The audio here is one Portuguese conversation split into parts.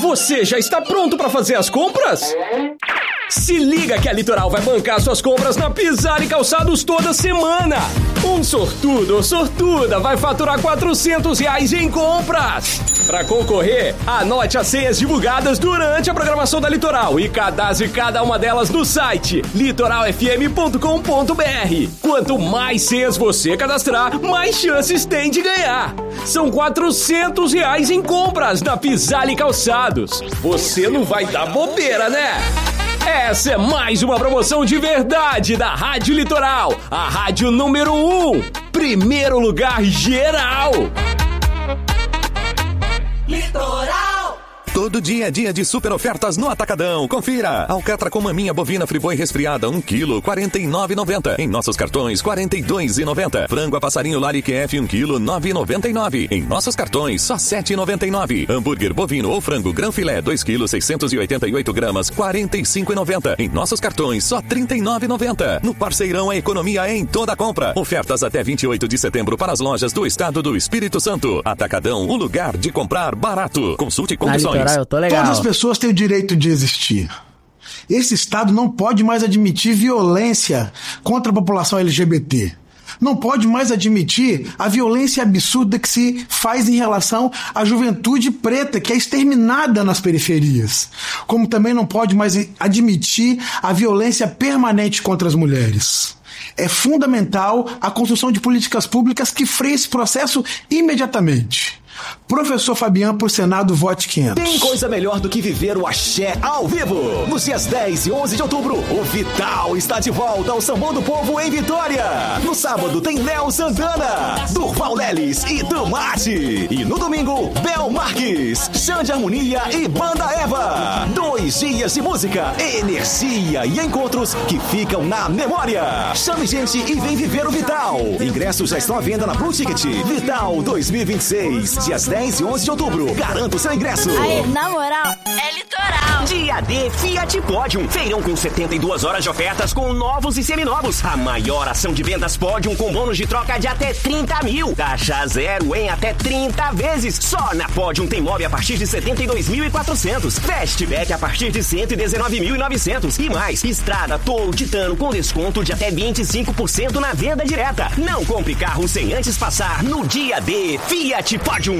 Você já está pronto para fazer as compras? Se liga que a Litoral vai bancar suas compras na Pisar e Calçados toda semana. Um sortudo ou sortuda vai faturar R$400 em compras. Para concorrer, anote as senhas divulgadas durante a programação da Litoral e cadastre cada uma delas no site litoralfm.com.br. Quanto mais senhas você cadastrar, mais chances tem de ganhar. São R$400 em compras na Pisar e Calçados. Você não vai dar bobeira, né? Essa é mais uma promoção de verdade da Rádio Litoral, a rádio número 1, primeiro lugar geral. Litoral! Todo dia é dia de super ofertas no Atacadão. Confira. Alcatra com maminha bovina friboi resfriada, 1 kg, R$ 49,90. Em nossos cartões, R$ 42,90. Frango a passarinho Lari QF, 1 kg, R$ 9,99. Em nossos cartões, só R$ 7,99. Hambúrguer bovino ou frango Granfilé, 2 kg, 688 gramas, R$ 45,90. Em nossos cartões, só R$ 39,90. No Parceirão, a economia é em toda a compra. Ofertas até 28 de setembro para as lojas do Estado do Espírito Santo. Atacadão, o lugar de comprar barato. Consulte condições. Eu tô legal. Todas as pessoas têm o direito de existir. Esse Estado não pode mais admitir violência contra a população LGBT. Não pode mais admitir a violência absurda que se faz em relação à juventude preta, que é exterminada nas periferias. Como também não pode mais admitir a violência permanente contra as mulheres. É fundamental a construção de políticas públicas que freiem esse processo imediatamente. Professor Fabiano, por Senado, vote 500. Tem coisa melhor do que viver o axé ao vivo. Nos dias 10 e 11 de outubro, o Vital está de volta ao Sambão do Povo em Vitória. No sábado tem Léo Santana, Durval Leles e Tomate. E no domingo, Bel Marques, Xande Harmonia e Banda Eva. 2 dias de música, energia e encontros que ficam na memória. Chame gente e vem viver o Vital. Ingressos já estão à venda na Blue Ticket. Vital 2026. Dias 10 e 11 de outubro. Garanto o seu ingresso. Aê, na moral, é Litoral. Dia D Fiat Podium. Feirão com 72 horas de ofertas com novos e seminovos. A maior ação de vendas Podium com bônus de troca de até 30 mil. Taxa zero em até 30 vezes. Só na Podium tem móvel a partir de 72.400. Fastback a partir de 119.900. E mais, Estrada Toro Titano com desconto de até 25% na venda direta. Não compre carro sem antes passar no Dia D Fiat Podium.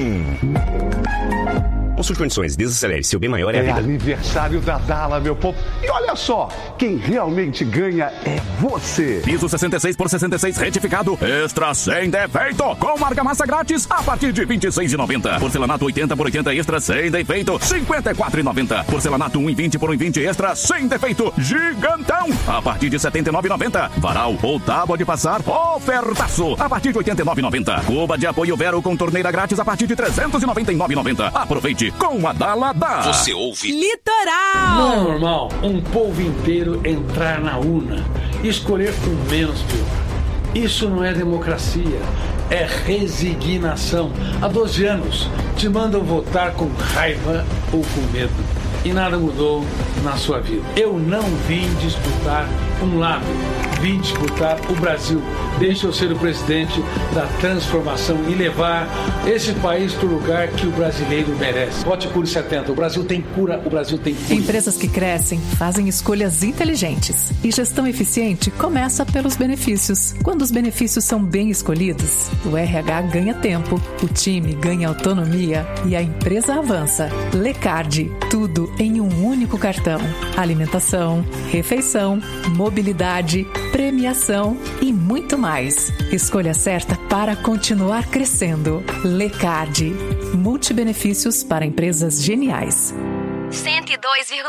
Consulte condições, desacelere, seu bem maior é a vida. É aniversário da Dala, meu povo. E olha só, quem realmente ganha é você. Piso 66 por 66 retificado, extra sem defeito, com argamassa grátis a partir de R$ 26,90. Porcelanato 80 por 80 extra sem defeito, R$ 54,90. Porcelanato 1,20 por 1,20 extra sem defeito, gigantão, a partir de R$ 79,90. Varal ou tábua de passar, ofertaço, a partir de R$ 89,90. Cuba de apoio Vero com torneira grátis a partir de R$ 399,90. Aproveite com a Dala dá. Você ouve Litoral. Não é normal um povo inteiro entrar na urna e escolher com menos pior. Isso não é democracia, é resignação. Há 12 anos te mandam votar com raiva ou com medo. E nada mudou na sua vida. Eu não vim disputar um lado, vim disputar o Brasil. Deixa eu ser o presidente da transformação e levar esse país para o lugar que o brasileiro merece. Vote Cure 70. O Brasil tem cura, o Brasil tem cura. Empresas que crescem fazem escolhas inteligentes. E gestão eficiente começa pelos benefícios. Quando os benefícios são bem escolhidos, o RH ganha tempo, o time ganha autonomia e a empresa avança. Lecard, tudo em um único cartão. Alimentação, refeição, mobilidade, premiação e muito mais. Escolha certa para continuar crescendo. Lecard, multibenefícios para empresas geniais. 102,3.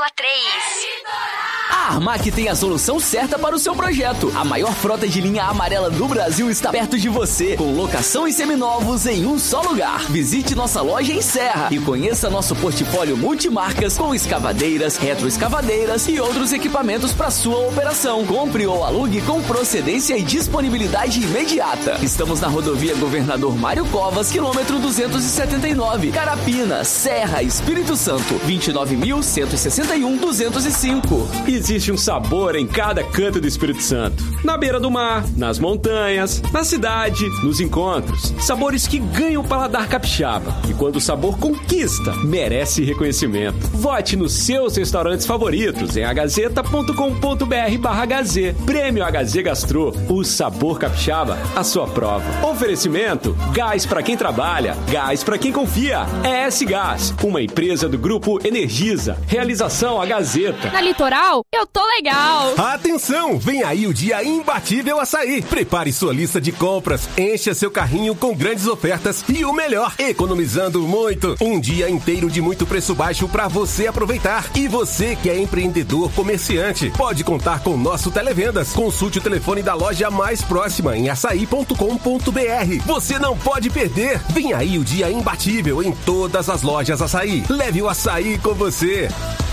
A Armac tem a solução certa para o seu projeto. A maior frota de linha amarela do Brasil está perto de você, com locação e seminovos em um só lugar. Visite nossa loja em Serra e conheça nosso portfólio multimarcas com escavadeiras, retroescavadeiras e outros equipamentos para sua operação. Compre ou alugue com procedência e disponibilidade imediata. Estamos na rodovia Governador Mário Covas, quilômetro 279, Carapina, Serra, Espírito Santo, 29 99161-205. Existe um sabor em cada canto do Espírito Santo. Na beira do mar, nas montanhas, na cidade, nos encontros. Sabores que ganham o paladar capixaba. E quando o sabor conquista, merece reconhecimento. Vote nos seus restaurantes favoritos em agazeta.com.br/HZ. Prêmio HZ Gastro. O sabor capixaba, a sua prova. Oferecimento: gás para quem trabalha, gás para quem confia. ES Gás, uma empresa do Grupo Energisa. Realização a Gazeta. Na Litoral, eu tô legal. Atenção, vem aí o dia imbatível Açaí. Prepare sua lista de compras, encha seu carrinho com grandes ofertas e o melhor, economizando muito. Um dia inteiro de muito preço baixo para você aproveitar. E você que é empreendedor, comerciante, pode contar com nosso Televendas. Consulte o telefone da loja mais próxima em açaí.com.br. Você não pode perder. Vem aí o dia imbatível em todas as lojas Açaí. Leve o açaí com você.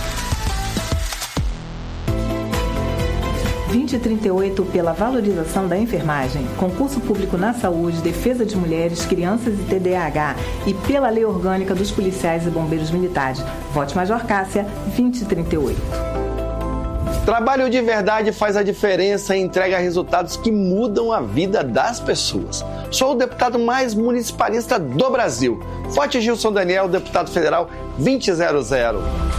2038 pela valorização da enfermagem, concurso público na saúde, defesa de mulheres, crianças e TDAH e pela lei orgânica dos policiais e bombeiros militares. Vote Major Cássia, 2038. Trabalho de verdade faz a diferença e entrega resultados que mudam a vida das pessoas. Sou o deputado mais municipalista do Brasil. Vote Gilson Daniel, deputado federal 2000.